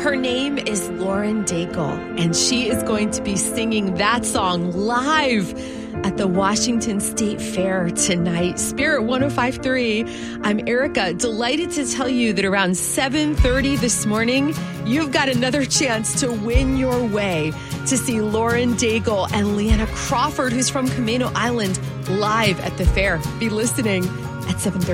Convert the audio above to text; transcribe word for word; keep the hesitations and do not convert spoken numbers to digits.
Her name is Lauren Daigle, and she is going to be singing that song live at the Washington State Fair tonight. Spirit one oh five point three. I'm Erica, delighted to tell you that around seven thirty this morning, you've got another chance to win your way to see Lauren Daigle and Leanna Crawford, who's from Camano Island, live at the fair. Be listening at seven thirty.